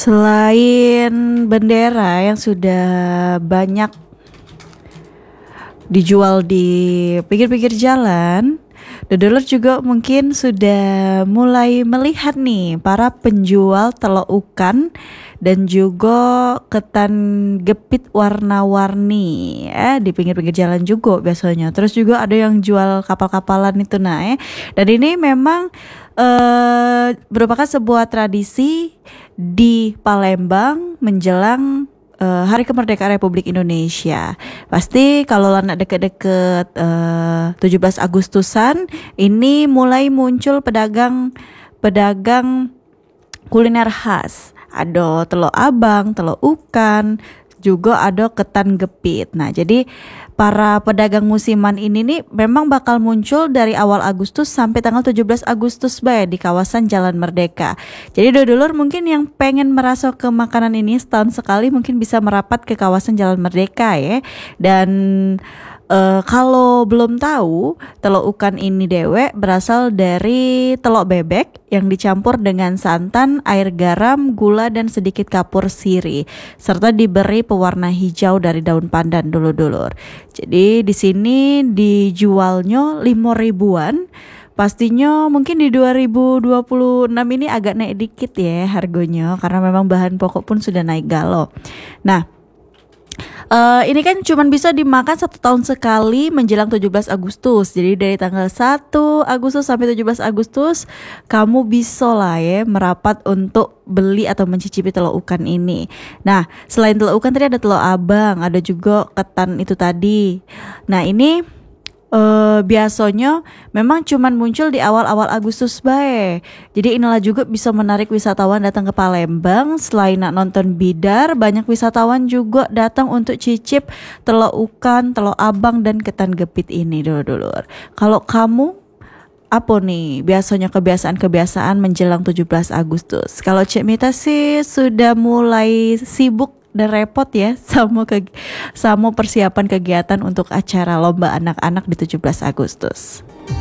Selain bendera yang sudah banyak dijual di pinggir-pinggir jalan, Dodoler juga mungkin sudah mulai melihat nih para penjual telokan dan juga ketan gepit warna-warni di pinggir-pinggir jalan juga biasanya. Terus juga ada yang jual kapal-kapalan itu dan ini memang merupakan sebuah tradisi di Palembang menjelang Hari Kemerdekaan Republik Indonesia. Pasti kalau lana deket-deket 17 Agustusan ini mulai muncul pedagang kuliner khas. Ada telo abang, telo ukan, juga ada ketan gepit. Nah, jadi para pedagang musiman ini nih memang bakal muncul dari awal Agustus sampai tanggal 17 Agustus di kawasan Jalan Merdeka. Jadi dodolor mungkin yang pengen merasuk ke makanan ini setahun sekali mungkin bisa merapat ke kawasan Jalan Merdeka ya. Dan kalau belum tahu, telok ukan ini dewe berasal dari telok bebek yang dicampur dengan santan, air garam, gula dan sedikit kapur sirih serta diberi pewarna hijau dari daun pandan dulur-dulur. Jadi di sini dijualnya 5.000-an. Pastinya mungkin di 2026 ini agak naik dikit ya harganya karena memang bahan pokok pun sudah naik galau. Nah, ini kan cuma bisa dimakan 1 tahun sekali menjelang 17 Agustus. Jadi dari tanggal 1 Agustus sampai 17 Agustus kamu bisa lah ya merapat untuk beli atau mencicipi telur ukan ini. Nah, selain telur ukan tadi ada telur abang, ada juga ketan itu tadi. Nah, ini biasanya memang cuman muncul di awal-awal Agustus bae. Jadi inilah juga bisa menarik wisatawan datang ke Palembang. Selain nonton bidar, banyak wisatawan juga datang untuk cicip telur ukan, telur abang dan ketan gepit ini dulur-dulur. Kalau kamu apa nih biasanya kebiasaan-kebiasaan menjelang 17 Agustus? Kalau Cik Mita sih sudah mulai sibuk dan repot ya sama persiapan kegiatan untuk acara lomba anak-anak di 17 Agustus.